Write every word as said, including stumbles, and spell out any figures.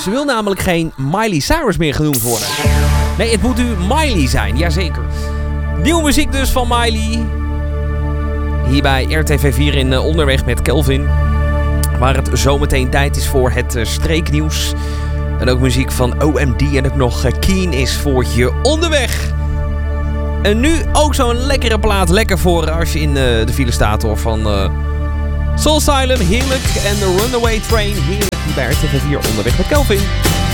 Ze wil namelijk geen Miley Cyrus meer genoemd worden. Nee, het moet nu Miley zijn, jazeker. Nieuwe muziek dus van Miley. Hier bij R T V vier in uh, Onderweg met Kelvin. Waar het zometeen tijd is voor het uh, streeknieuws. En ook muziek van O M D en ook nog uh, Keen is voor je onderweg. En nu ook zo'n lekkere plaat. Lekker voor als je in uh, de file staat hoor. Van uh, Soul Asylum, heerlijk. En de Runaway Train, heerlijk. Hier bij R T V vier Onderweg met Kelvin.